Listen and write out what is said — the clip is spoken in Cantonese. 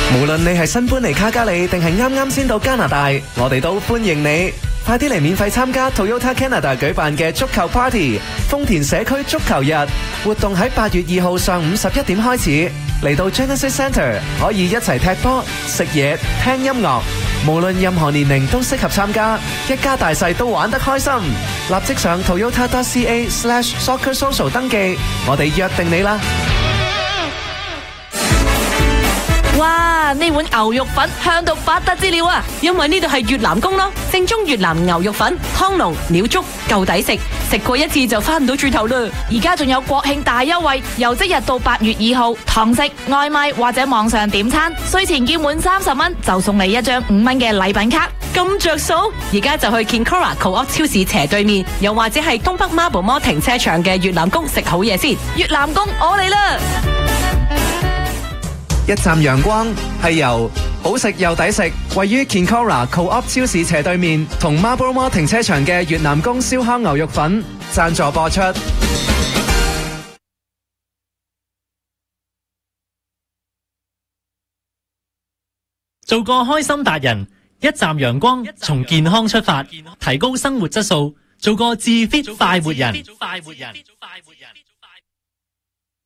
無論你係新搬嚟卡加里定係啱啱先到加拿大，我哋都歡迎你。快啲嚟免費參加 Toyota Canada 舉辦嘅足球 Party， 豐田社區足球日活動喺8月2號上午11點開始。嚟到 Genesis Centre 可以一齊踢波、食嘢、聽音樂，無論任何年齡都適合參加，一家大細都玩得開心。立即上 toyota.ca/soccersocial 登記，我哋約定你啦！ 哇！呢碗牛肉粉香到不得之了啊！因為呢度係越南宮咯，正宗越南牛肉粉，湯濃料足，夠抵食，食過一次就翻唔到轉頭啦！而家仲有國慶大優惠，由即日到8月2號，堂食、外賣或者網上點餐，稅前結滿30蚊就送你一張5蚊嘅禮品卡，咁着數！而家就去 Kinkora Co-op 超市斜對面，又或者係東北 Marble Mall 停車場嘅越南宮食好嘢先。越南宮我嚟啦！ 一站陽光係由好食又抵食，位於 Kinkora Co-op 超市斜對面同 Marble Mall 停車場嘅越南宮燒烤牛肉粉贊助播出。 做個開心達人，一站陽光，從健康出發，提高生活質素，做個自 fit 快活人。